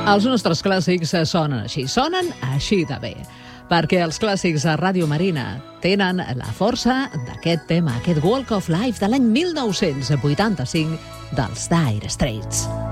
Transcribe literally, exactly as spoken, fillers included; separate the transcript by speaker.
Speaker 1: Els nostres clàssics sonen així, sonen així de bé, perquè els clàssics a Ràdio Marina tenen la força d'aquest tema, aquest Walk of Life de l'any mil nou-cents vuitanta-cinc dels Dire Straits.